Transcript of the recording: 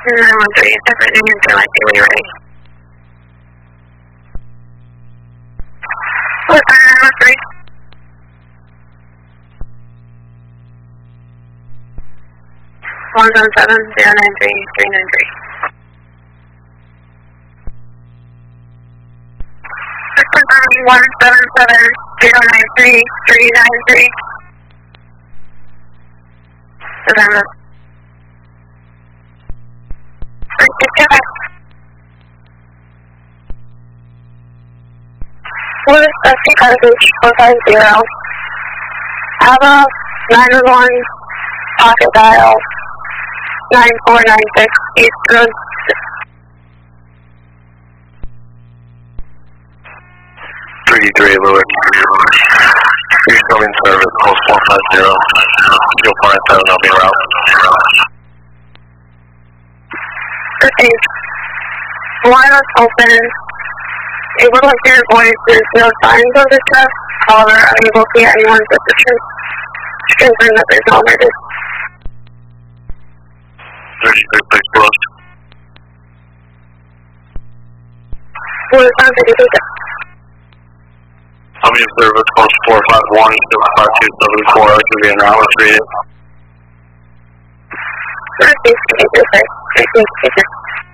913, separate Union Airline, when you're ready. What, 913? One 77093 393. 177 093 393. November. What is SC Carthage 450? Have a 911 pocket dial 9496 East Road. 33 Lewis. You're still in service, post 450. You'll find 7, I'll be around. Okay. Wireless open. Able to hear voices, no signs of distress. However, unable to hear anyone's position. Confirm that there's no emergency. 33 place closed. What is on 32? I'll be in service, post 451 75274. I can be in route, let's read it. Thank you.